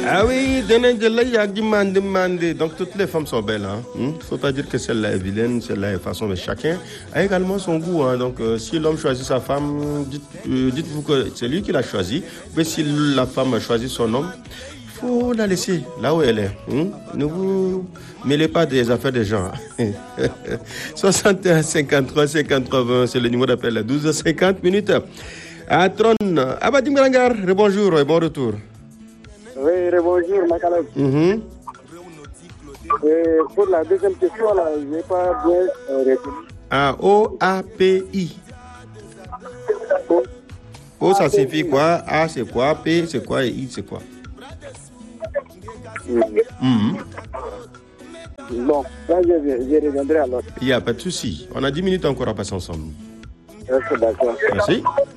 Ah oui, demande. Donc toutes les femmes sont belles. Il ne faut pas dire que celle-là est vilaine, celle-là est façon, mais chacun a également son goût. Donc si l'homme choisit sa femme, dites-vous que c'est lui qui l'a choisi. Mais si la femme a choisi son homme, il faut la laisser là où elle est. Ne vous mêlez pas des affaires des gens. 61 53 53 20, c'est le numéro d'appel à 12h50. À Tron, Abadim Grangar, bonjour et bon retour. Oui, bonjour, Makalob. Pour la deuxième question, là, je n'ai pas bien retenu. OAPI. O, ça signifie quoi? A, c'est quoi? P, c'est quoi? Et I, c'est quoi? Bon, là, je reviendrai alors. Il n'y a pas de souci. On a 10 minutes encore à passer ensemble. D'accord. Merci.